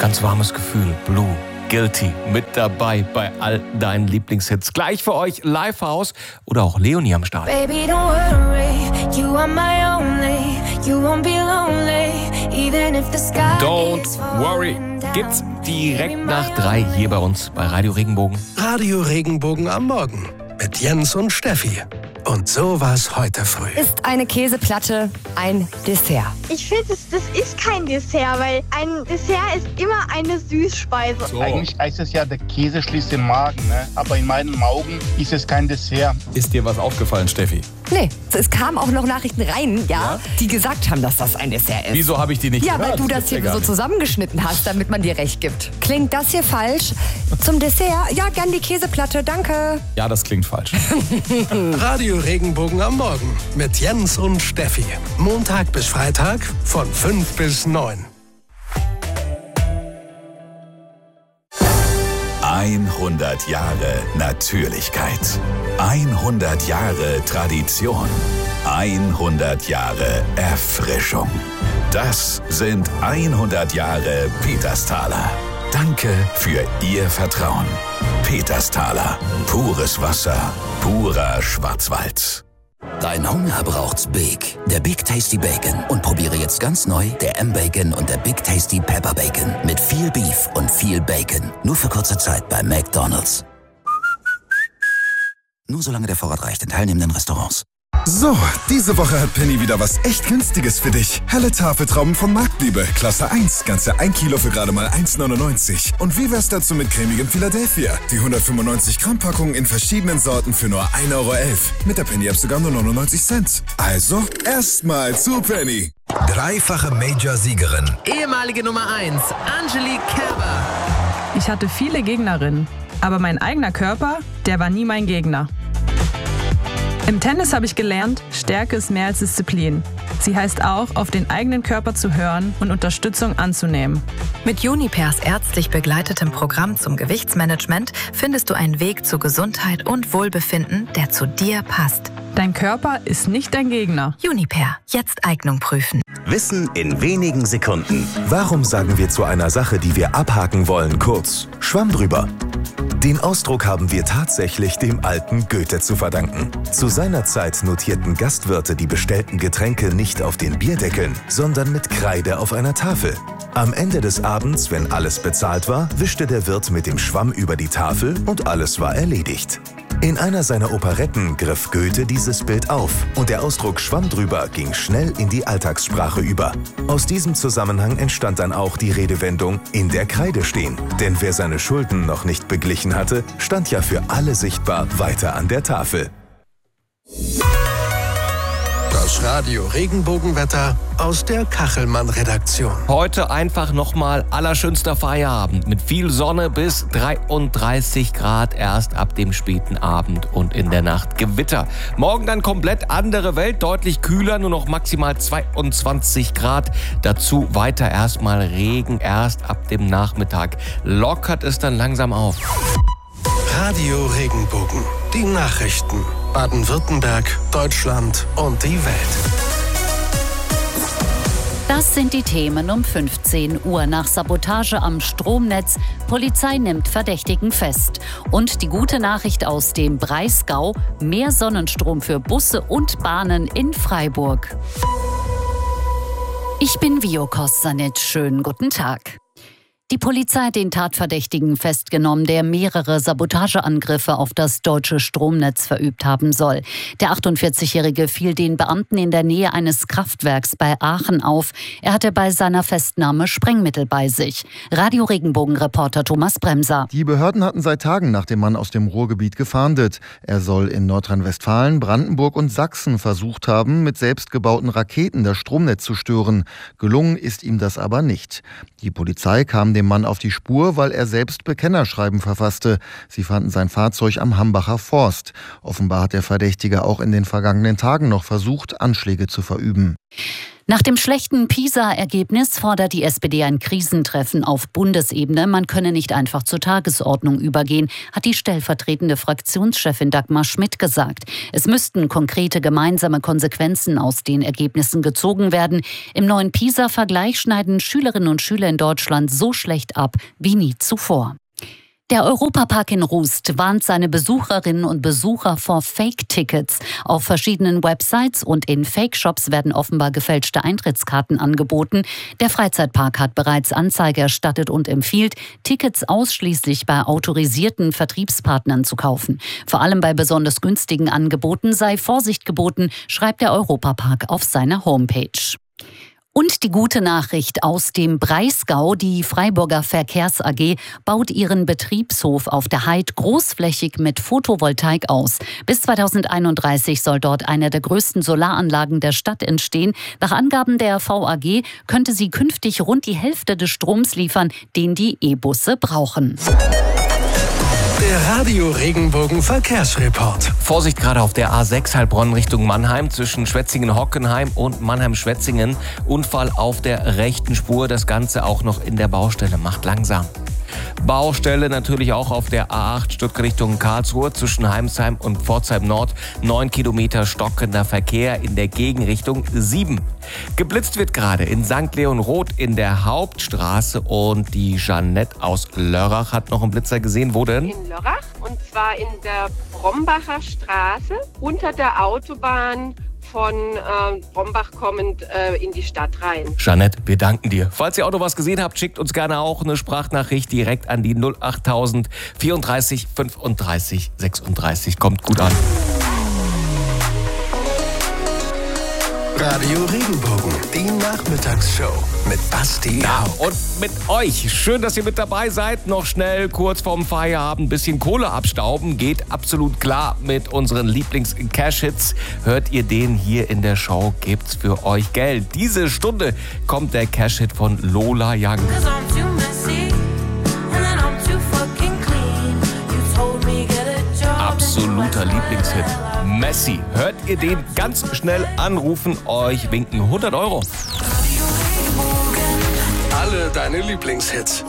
Ganz warmes Gefühl. Blue, Guilty mit dabei bei all deinen Lieblingshits. Gleich für euch Livehouse oder auch Leonie am Start. Baby, don't worry, you are my only, you won't be lonely, even if the sky Don't is worry. falling down. Gibt's direkt nach 3 hier bei uns bei Radio Regenbogen. Radio Regenbogen am Morgen mit Jens und Steffi. Und so war's heute früh. Ist eine Käseplatte ein Dessert? Ich finde, das ist kein Dessert, weil ein Dessert ist immer eine Süßspeise. Eigentlich heißt es ja, der Käse schließt den Magen, ne? Aber in meinen Augen ist es kein Dessert. Ist dir was aufgefallen, Steffi? Nee, es kamen auch noch Nachrichten rein, die gesagt haben, dass das ein Dessert ist. Wieso habe ich die nicht Ja, gehört? weil du das hier so zusammengeschnitten hast, damit man dir recht gibt. Klingt das hier falsch? Zum Dessert? Ja, gern die Käseplatte, danke. Ja, das klingt falsch. Radio Regenbogen am Morgen mit Jens und Steffi. Montag bis Freitag von 5 bis 9. 100 Jahre Natürlichkeit. 100 Jahre Tradition. 100 Jahre Erfrischung. Das sind 100 Jahre Petersthaler. Danke für Ihr Vertrauen. Petersthaler. Pures Wasser. Purer Schwarzwald. Dein Hunger braucht's Big. Der Big Tasty Bacon. Und probiere jetzt ganz neu der M-Bacon und der Big Tasty Pepper Bacon. Mit viel Beef und viel Bacon. Nur für kurze Zeit bei McDonald's. Nur solange der Vorrat reicht in teilnehmenden Restaurants. So, diese Woche hat Penny wieder was echt Günstiges für dich. Helle Tafeltrauben von Marktliebe, Klasse 1, ganze 1 Kilo für gerade mal 1,99. Und wie wär's dazu mit cremigem Philadelphia? Die 195 Gramm Packung in verschiedenen Sorten für nur 1,11 Euro. Mit der Penny-App sogar nur 99 Cent. Also, erstmal zu Penny. Dreifache Major-Siegerin. Ehemalige Nummer 1, Angelique Kerber. Ich hatte viele Gegnerinnen, aber mein eigener Körper, der war nie mein Gegner. Im Tennis habe ich gelernt, Stärke ist mehr als Disziplin. Sie heißt auch, auf den eigenen Körper zu hören und Unterstützung anzunehmen. Mit Junipers ärztlich begleitetem Programm zum Gewichtsmanagement findest du einen Weg zu Gesundheit und Wohlbefinden, der zu dir passt. Dein Körper ist nicht dein Gegner. Juniper, jetzt Eignung prüfen. Wissen in wenigen Sekunden. Warum sagen wir zu einer Sache, die wir abhaken wollen, kurz Schwamm drüber? Den Ausdruck haben wir tatsächlich dem alten Goethe zu verdanken. Zu seiner Zeit notierten Gastwirte die bestellten Getränke nicht auf den Bierdeckeln, sondern mit Kreide auf einer Tafel. Am Ende des Abends, wenn alles bezahlt war, wischte der Wirt mit dem Schwamm über die Tafel und alles war erledigt. In einer seiner Operetten griff Goethe dieses Bild auf und der Ausdruck Schwamm drüber ging schnell in die Alltagssprache über. Aus diesem Zusammenhang entstand dann auch die Redewendung in der Kreide stehen. Denn wer seine Schulden noch nicht beglichen hatte, stand ja für alle sichtbar weiter an der Tafel. Das Radio Regenbogenwetter aus der Kachelmann-Redaktion. Heute einfach nochmal allerschönster Feierabend mit viel Sonne bis 33 Grad erst ab dem späten Abend und in der Nacht Gewitter. Morgen dann komplett andere Welt, deutlich kühler, nur noch maximal 22 Grad. Dazu weiter erstmal Regen, erst ab dem Nachmittag. Lockert es dann langsam auf. Radio Regenbogen, die Nachrichten. Baden-Württemberg, Deutschland und die Welt. Das sind die Themen um 15 Uhr. Nach Sabotage am Stromnetz. Polizei nimmt Verdächtigen fest. Und die gute Nachricht aus dem Breisgau. Mehr Sonnenstrom für Busse und Bahnen in Freiburg. Ich bin Viokos Sanic. Schönen guten Tag. Die Polizei hat den Tatverdächtigen festgenommen, der mehrere Sabotageangriffe auf das deutsche Stromnetz verübt haben soll. Der 48-Jährige fiel den Beamten in der Nähe eines Kraftwerks bei Aachen auf. Er hatte bei seiner Festnahme Sprengmittel bei sich. Radio Regenbogen-Reporter Thomas Bremser. Die Behörden hatten seit Tagen nach dem Mann aus dem Ruhrgebiet gefahndet. Er soll in Nordrhein-Westfalen, Brandenburg und Sachsen versucht haben, mit selbstgebauten Raketen das Stromnetz zu stören. Gelungen ist ihm das aber nicht. Die Polizei kam dem Mann auf die Spur, weil er selbst Bekennerschreiben verfasste. Sie fanden sein Fahrzeug am Hambacher Forst. Offenbar hat der Verdächtige auch in den vergangenen Tagen noch versucht, Anschläge zu verüben. Nach dem schlechten PISA-Ergebnis fordert die SPD ein Krisentreffen auf Bundesebene. Man könne nicht einfach zur Tagesordnung übergehen, hat die stellvertretende Fraktionschefin Dagmar Schmidt gesagt. Es müssten konkrete gemeinsame Konsequenzen aus den Ergebnissen gezogen werden. Im neuen PISA-Vergleich schneiden Schülerinnen und Schüler in Deutschland so schlecht ab wie nie zuvor. Der Europapark in Rust warnt seine Besucherinnen und Besucher vor Fake-Tickets. Auf verschiedenen Websites und in Fake-Shops werden offenbar gefälschte Eintrittskarten angeboten. Der Freizeitpark hat bereits Anzeige erstattet und empfiehlt, Tickets ausschließlich bei autorisierten Vertriebspartnern zu kaufen. Vor allem bei besonders günstigen Angeboten sei Vorsicht geboten, schreibt der Europapark auf seiner Homepage. Und die gute Nachricht aus dem Breisgau: Die Freiburger Verkehrs AG baut ihren Betriebshof auf der Heid großflächig mit Photovoltaik aus. Bis 2031 soll dort eine der größten Solaranlagen der Stadt entstehen. Nach Angaben der VAG könnte sie künftig rund die Hälfte des Stroms liefern, den die E-Busse brauchen. Der Radio Regenbogen Verkehrsreport. Vorsicht gerade auf der A6 Heilbronn Richtung Mannheim zwischen Schwetzingen-Hockenheim und Mannheim-Schwetzingen. Unfall auf der rechten Spur, das Ganze auch noch in der Baustelle. Macht langsam. Baustelle natürlich auch auf der A8 Stuttgart Richtung Karlsruhe zwischen Heimsheim und Pforzheim Nord. 9 Kilometer stockender Verkehr in der Gegenrichtung 7. Geblitzt wird gerade in St. Leon-Roth in der Hauptstraße und die Jeanette aus Lörrach hat noch einen Blitzer gesehen. Wo denn? In Lörrach, und zwar in der Brombacher Straße unter der Autobahn von Brombach kommend in die Stadt rein. Jeanette, wir danken dir. Falls ihr Auto was gesehen habt, schickt uns gerne auch eine Sprachnachricht direkt an die 08000 34 35 36. Kommt gut an. Radio Regenbogen, die Nachmittagsshow mit Basti. Ja, und mit euch. Schön, dass ihr mit dabei seid. Noch schnell kurz vorm Feierabend ein bisschen Kohle abstauben. Geht absolut klar mit unseren Lieblings-Cash-Hits. Hört ihr den hier in der Show, gibt's für euch Geld. Diese Stunde kommt der Cash-Hit von Lola Young. Absoluter Lieblingshit. Messi. Hört ihr den? Ganz schnell anrufen. Euch winken 100 €. Alle deine Lieblingshits.